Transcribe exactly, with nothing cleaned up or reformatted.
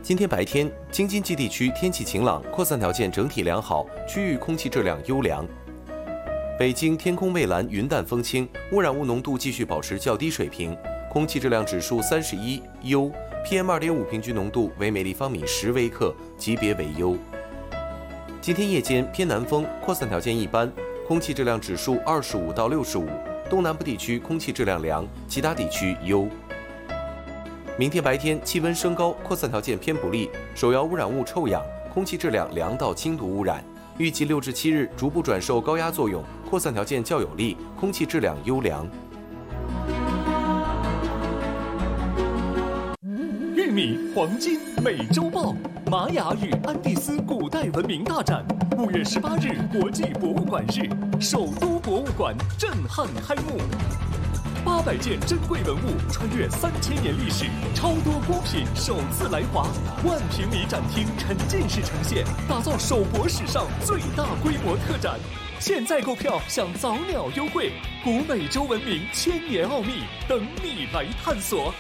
今天白天，京津冀地区天气晴朗，扩散条件整体良好，区域空气质量优良。北京天空蔚蓝，云淡风轻，污染物浓度继续保持较低水平，空气质量指数三十一，优 ；P M 二点五 平均浓度为每立方米十微克，级别为优。今天夜间偏南风，扩散条件一般，空气质量指数二十五到六十五，东南部地区空气质量良，其他地区优。明天白天气温升高，扩散条件偏不利，首要污染物臭氧，空气质量良到轻度污染。预计六至七日逐步转受高压作用，扩散条件较有利，空气质量优良。 玉米黄金美洲豹，玛雅与安第斯古代文明大展，五月十八日国际博物馆日，首都博物馆震撼开幕。八百件珍贵文物穿越三千年历史，超多孤品首次来华，万平米展厅沉浸式呈现，打造首博史上最大规模特展。现在购票享早鸟优惠，古美洲文明千年奥秘等你来探索。